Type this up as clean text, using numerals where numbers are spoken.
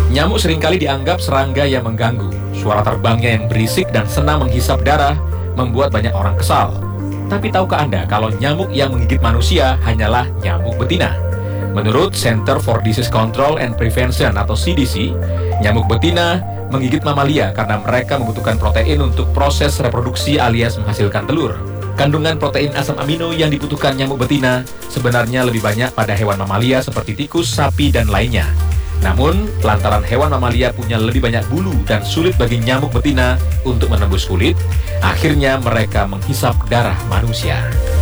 Nyamuk seringkali dianggap serangga yang mengganggu. Suara terbangnya yang berisik dan senang menghisap darah membuat banyak orang kesal. Tapi tahukah Anda kalau nyamuk yang menggigit manusia hanyalah nyamuk betina? Menurut Center for Disease Control and Prevention atau CDC, nyamuk betina menggigit mamalia karena mereka membutuhkan protein untuk proses reproduksi alias menghasilkan telur. Kandungan protein asam amino yang dibutuhkan nyamuk betina sebenarnya lebih banyak pada hewan mamalia seperti tikus, sapi, dan lainnya. Namun, lantaran hewan mamalia punya lebih banyak bulu dan sulit bagi nyamuk betina untuk menembus kulit, akhirnya mereka menghisap darah manusia.